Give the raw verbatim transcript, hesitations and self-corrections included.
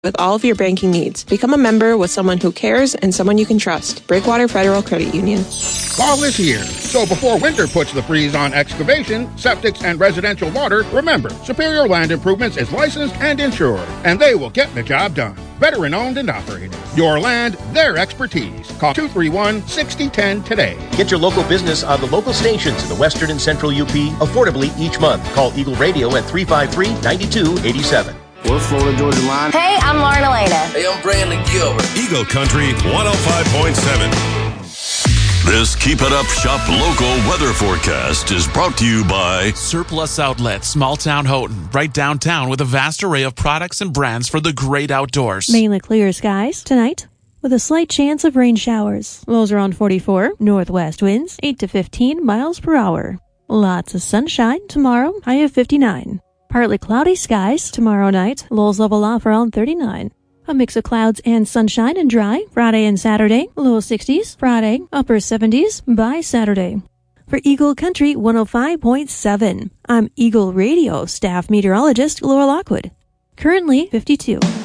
with all of your banking needs. Become a member with someone who cares and someone you can trust. Breakwater Federal Credit Union. Fall is here, so before winter puts the freeze on excavation, septics, and residential water, remember, Superior Land Improvements is licensed and insured, and they will get the job done. Veteran-owned and operated. Your land, their expertise. Call two three one, six zero one zero today. Get your local business on the local stations in the Western and Central U P affordably each month. Call Eagle Radio at three five three, nine two eight seven. What's Florida Georgia Line? Hey, I'm Lauren Elena. Hey, I'm Brandon Gilbert. Eagle Country one oh five point seven. This Keep It Up Shop Local weather forecast is brought to you by Surplus Outlet, Small Town Houghton, right downtown with a vast array of products and brands for the great outdoors. Mainly clear skies tonight with a slight chance of rain showers. Lows around forty-four, northwest winds eight to fifteen miles per hour. Lots of sunshine tomorrow, high of fifty-nine. Partly cloudy skies tomorrow night, lows level off around thirty-nine. A mix of clouds and sunshine and dry Friday and Saturday, low sixties, Friday, upper seventies by Saturday. For Eagle Country one oh five point seven, I'm Eagle Radio staff meteorologist Laura Lockwood. Currently fifty-two.